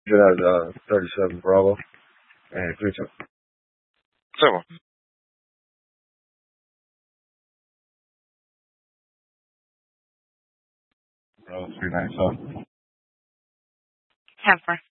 At 37 Bravo and 32. C'est bon. Bravo 395. 10-4.